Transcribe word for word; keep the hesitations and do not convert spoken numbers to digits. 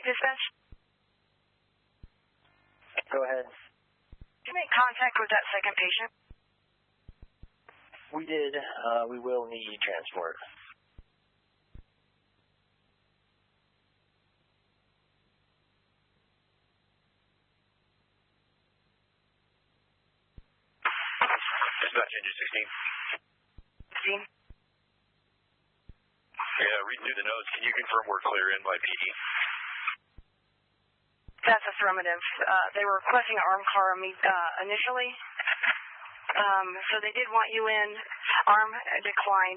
dispatch? Go ahead. Did you make contact with that second patient? We did. Uh, we will need transport. Dispatch engine sixteen. sixteen? Yeah, reading through the notes. Can you confirm we're clear N Y P D? That's affirmative. Uh, they were requesting an armed car uh, initially, um, so they did want you in. Arm declined.